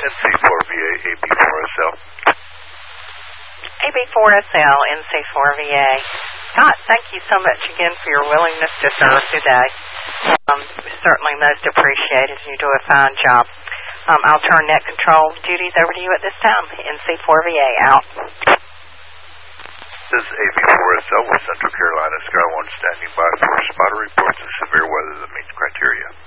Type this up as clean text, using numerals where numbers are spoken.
NC4VA, AB4SL. AB4SL, NC4VA. Scott, thank you so much again for your willingness to serve today. Certainly most appreciated. You do a fine job. I'll turn net control duties over to you at this time. NC4VA out. This is AB4SL with Central Carolina Sky 1 standing by for spotter reports of severe weather that meets criteria.